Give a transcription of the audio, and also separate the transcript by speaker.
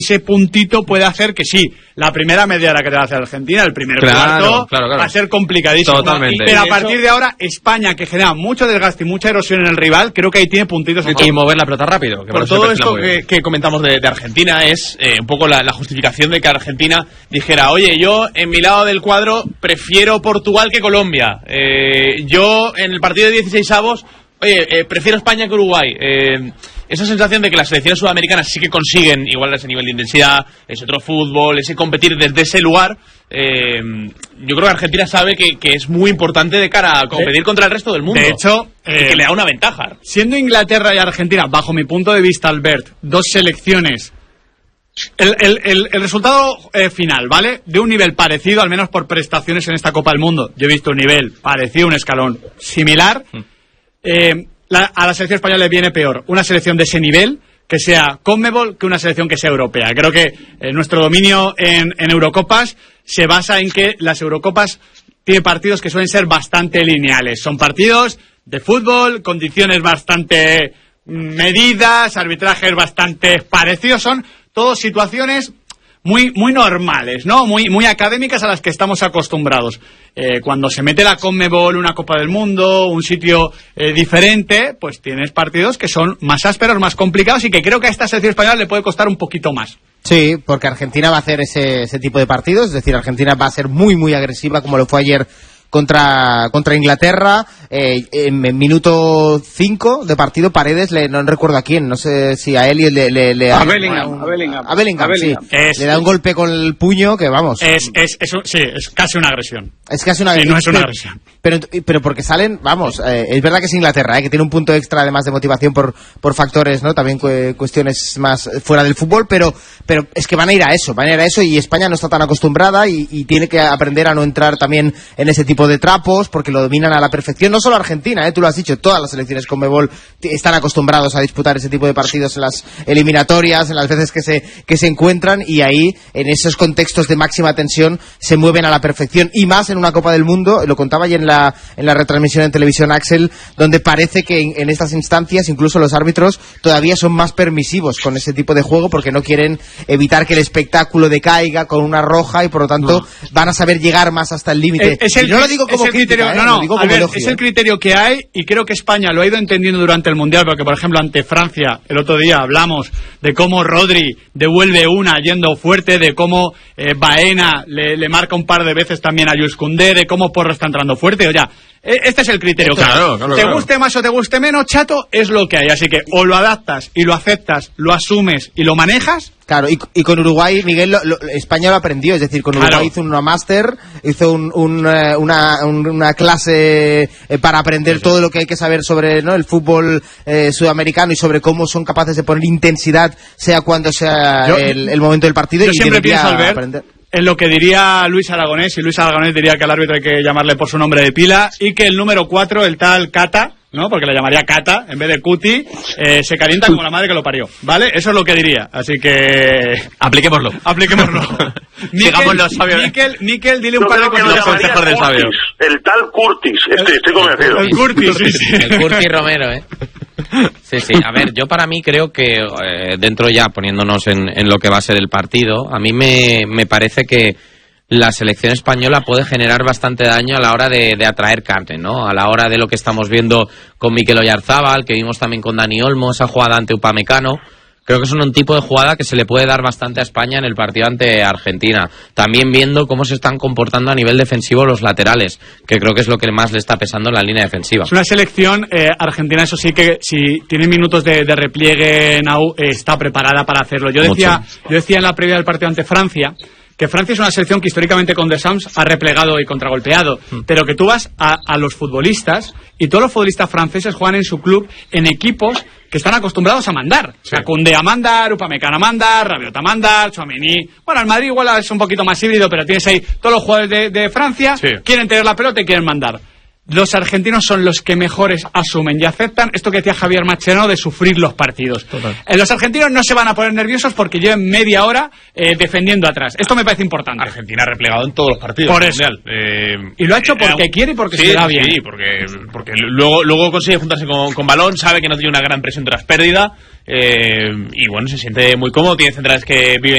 Speaker 1: ese puntito puede hacer que sí, la primera media hora que te va a hacer Argentina, el primer cuarto, va a ser complicadísimo.
Speaker 2: Totalmente.
Speaker 1: Pero a partir de ahora, España, que genera mucho desgaste y mucha erosión en el rival, creo que ahí tiene puntitos.
Speaker 2: Y mover la pelota rápido.
Speaker 3: Por todo esto que comentamos de Argentina es un poco la justificación de que Argentina dijera, oye, yo en mi lado del cuadro prefiero Portugal que Colombia. Yo en el partido de 16avos, prefiero España que Uruguay. Esa sensación de que las selecciones sudamericanas sí que consiguen igualar ese nivel de intensidad, ese otro fútbol, ese competir desde ese lugar, yo creo que Argentina sabe que es muy importante de cara a competir contra el resto del mundo.
Speaker 1: De hecho,
Speaker 3: y que le da una ventaja.
Speaker 1: Siendo Inglaterra y Argentina, bajo mi punto de vista, Albert, dos selecciones, el resultado final, ¿vale? De un nivel parecido, al menos por prestaciones en esta Copa del Mundo. Yo he visto un nivel parecido, un escalón similar. A la selección española le viene peor una selección de ese nivel, que sea CONMEBOL, que una selección que sea europea. Creo que nuestro dominio en Eurocopas se basa en que las Eurocopas tiene partidos que suelen ser bastante lineales. Son partidos de fútbol, condiciones bastante medidas, arbitrajes bastante parecidos. Son todas situaciones muy normales, ¿no? Muy académicas a las que estamos acostumbrados. Cuando se mete la CONMEBOL, una Copa del Mundo, un sitio diferente, pues tienes partidos que son más ásperos, más complicados, y que creo que a esta selección española le puede costar un poquito más.
Speaker 4: Sí, porque Argentina va a hacer ese tipo de partidos, es decir, Argentina va a ser muy agresiva, como lo fue ayer contra Inglaterra. En minuto 5 de partido, Paredes, no recuerdo a quién, no sé si a él
Speaker 5: a Bellingham,
Speaker 4: sí. Le da un golpe con el puño que, vamos,
Speaker 1: es casi una agresión.
Speaker 4: Es casi una agresión.
Speaker 1: No es una agresión.
Speaker 4: Pero porque salen, vamos, es verdad que es Inglaterra, que tiene un punto extra además de motivación por factores, ¿no? También cuestiones más fuera del fútbol, pero es que van a ir a eso, y España no está tan acostumbrada y tiene que aprender a no entrar también en ese tipo de trapos, porque lo dominan a la perfección. No solo Argentina, tú lo has dicho, todas las selecciones CONMEBOL están acostumbrados a disputar ese tipo de partidos en las eliminatorias, en las veces que se encuentran, y ahí, en esos contextos de máxima tensión, se mueven a la perfección, y más en una Copa del Mundo. Lo contaba ayer en la retransmisión en televisión, Axel, donde parece que en estas instancias incluso los árbitros todavía son más permisivos con ese tipo de juego, porque no quieren evitar que el espectáculo decaiga con una roja, y por lo tanto van a saber llegar más hasta el límite. No lo digo como crítica,
Speaker 1: es el criterio que hay, y creo que España lo ha ido entendiendo durante el Mundial, porque por ejemplo ante Francia el otro día hablamos de cómo Rodri devuelve una yendo fuerte, de cómo Baena le marca un par de veces también a Jules Koundé, de cómo Porro está entrando fuerte. O ya, este es el criterio.
Speaker 2: Claro.
Speaker 1: Te guste más o te guste menos, chato, es lo que hay. Así que o lo adaptas y lo aceptas, lo asumes y lo manejas.
Speaker 4: Claro, y con Uruguay, Miguel, España lo aprendió, es decir, con Uruguay hizo una máster, hizo una clase para aprender todo lo que hay que saber sobre, ¿no?, el fútbol sudamericano, y sobre cómo son capaces de poner intensidad, sea cuando sea el momento del partido.
Speaker 1: Yo siempre pienso, Albert, en lo que diría Luis Aragonés, y Luis Aragonés diría que al árbitro hay que llamarle por su nombre de pila, y que el número 4, el tal Cata, ¿no?, porque le llamaría Cata en vez de Cuti, se calienta como la madre que lo parió, ¿vale? Eso es lo que diría, así que
Speaker 2: apliquémoslo.
Speaker 3: Sigámoslo, sabio.
Speaker 1: Miquel, dile un par de
Speaker 3: consejos del sabio.
Speaker 6: El tal Curtis, estoy convencido.
Speaker 1: El Curtis, sí.
Speaker 7: El Curtis Romero, Sí, a ver, yo para mí creo que dentro, ya poniéndonos en lo que va a ser el partido, a mí me parece que la selección española puede generar bastante daño a la hora de atraer carne, ¿no? A la hora de lo que estamos viendo con Mikel Oyarzábal, que vimos también con Dani Olmo, esa jugada ante Upamecano. Creo que es un tipo de jugada que se le puede dar bastante a España en el partido ante Argentina. También viendo cómo se están comportando a nivel defensivo los laterales, que creo que es lo que más le está pesando en la línea defensiva.
Speaker 1: Es una selección, Argentina, eso sí, que si tiene minutos de repliegue, está preparada para hacerlo. Yo decía en la previa del partido ante Francia que Francia es una selección que históricamente con Deschamps ha replegado y contragolpeado, pero que tú vas a los futbolistas, y todos los futbolistas franceses juegan en su club en equipos que están acostumbrados a mandar. Sí. O sea, Koundé a mandar, Upamecano a mandar, Rabiot a mandar, Tchouaméni. Bueno, el Madrid igual es un poquito más híbrido, pero tienes ahí todos los jugadores de Francia, quieren tener la pelota y quieren mandar. Los argentinos son los que mejores asumen y aceptan esto que decía Javier Mascherano de sufrir los partidos. Los argentinos no se van a poner nerviosos porque lleven media hora defendiendo atrás. Esto me parece importante.
Speaker 3: Argentina ha replegado en todos los partidos.
Speaker 1: Por eso. Y lo ha hecho porque quiere y porque se le da bien.
Speaker 3: Sí, porque luego consigue juntarse con balón, sabe que no tiene una gran presión tras pérdida. Y bueno, se siente muy cómodo, tiene centrales que viven